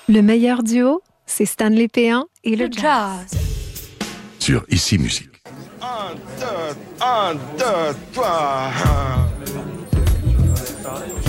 Le meilleur duo, c'est Stanley Péan et le jazz. Sur Ici Musique. 1, 2, 3.